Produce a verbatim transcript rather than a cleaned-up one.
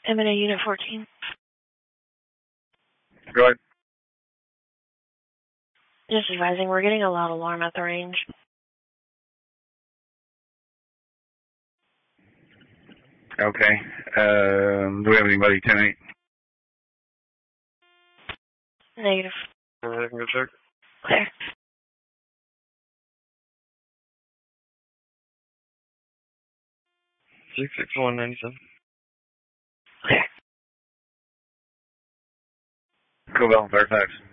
M and A Unit fourteen. Go ahead. Just advising, we're getting a loud alarm at the range. Okay. Um, do we have anybody ten eight? Negative. I can go check. Clear. six six one ninety-seven. Clear. Cobell, Fairfax.